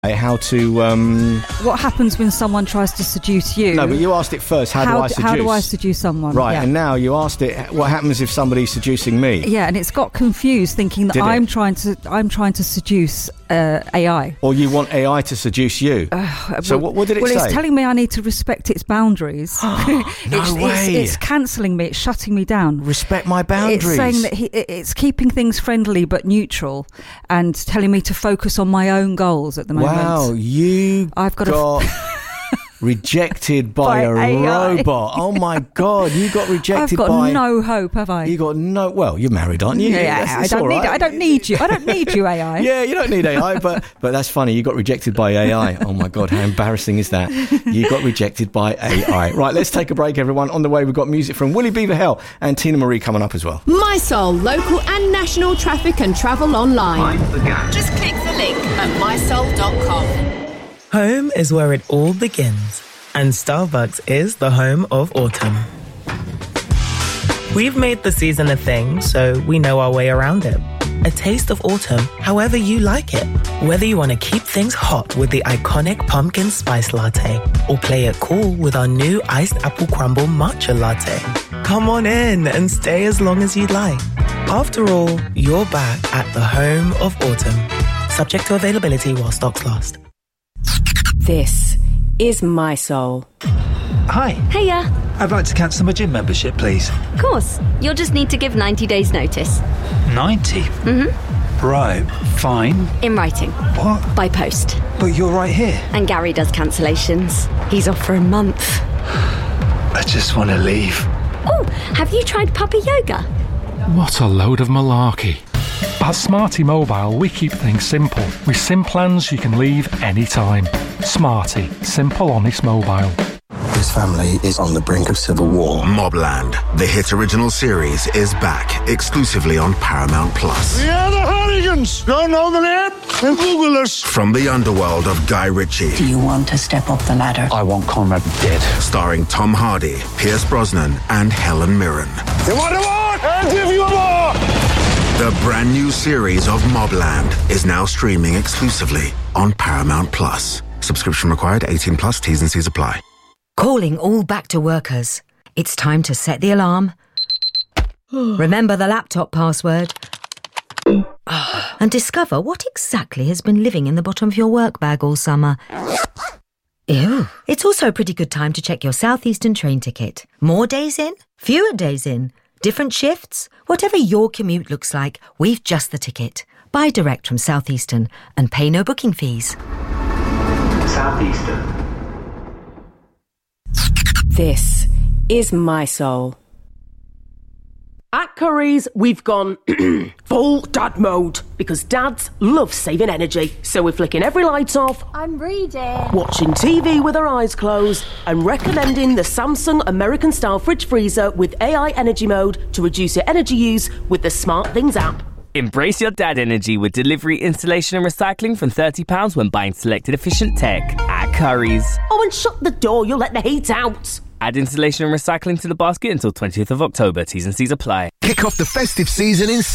how to... What happens when someone tries to seduce you? No, but you asked it first, how do I seduce? How do I seduce someone? Right, yeah. and now you asked it, what happens if somebody's seducing me? Yeah, and it's got confused, thinking that I'm trying to seduce AI. Or you want AI to seduce you. So what did it say? Well, it's telling me I need to respect its boundaries. No way. It's cancelling me. It's shutting me down. Respect my boundaries. It's saying that it's keeping things friendly but neutral, and telling me to focus on my own goals at the moment. Wow, I've got rejected by a AI. robot. Oh my God, you got rejected by... I've got no hope, have I? You got no... Well, you're married, aren't you? Yeah, I don't need you. I don't need you, AI. Yeah, you don't need AI, but that's funny. You got rejected by AI. Oh my God, how embarrassing is that? You got rejected by AI. Right, let's take a break, everyone. On the way, we've got music from Willie Beaver Hell and Tina Marie coming up as well. MySol, local and national traffic and travel online. Just click the link at mysol.com. Home is where it all begins, and Starbucks is the home of autumn. We've made the season a thing, so we know our way around it. A taste of autumn, however you like it. Whether you want to keep things hot with the iconic pumpkin spice latte, or play it cool with our new iced apple crumble matcha latte. Come on in and stay as long as you'd like. After all, you're back at the home of autumn. Subject to availability while stocks last. This is MySol. Hi. Hiya. I'd like to cancel my gym membership, please. Of course. You'll just need to give 90 days notice. 90? Mm-hmm. Right, fine. In writing. What? By post. But you're right here. And Gary does cancellations. He's off for a month. I just want to leave. Oh, have you tried puppy yoga? What a load of malarkey. At Smarty Mobile, we keep things simple. With SIM plans you can leave anytime. Smarty. Simple, honest mobile. This family is on the brink of civil war. Mobland, the hit original series, is back exclusively on Paramount+. We are the Hardigans. Don't know the name? Then Google us. From the underworld of Guy Ritchie. Do you want to step up the ladder? I want Conrad dead. Starring Tom Hardy, Pierce Brosnan, and Helen Mirren. You want more? I'll give you more. The brand new series of Mobland is now streaming exclusively on Paramount+. Subscription required, 18+, T's and C's apply. Calling all back to workers. It's time to set the alarm. Remember the laptop password. And discover what exactly has been living in the bottom of your work bag all summer. Ew. It's also a pretty good time to check your South Eastern train ticket. More days in, fewer days in, different shifts. Whatever your commute looks like, we've just the ticket. Buy direct from South Eastern and pay no booking fees. South Eastern. This is MySol. At Curry's, we've gone full dad mode because dads love saving energy. So we're flicking every light off. I'm reading. Watching TV with our eyes closed and recommending the Samsung American-style fridge freezer with AI energy mode to reduce your energy use with the SmartThings app. Embrace your dad energy with delivery, installation and recycling from £30 when buying selected efficient tech at Curry's. Oh, and shut the door, you'll let the heat out. Add installation and recycling to the basket until 20th of October. T's and C's apply. Kick off the festive season in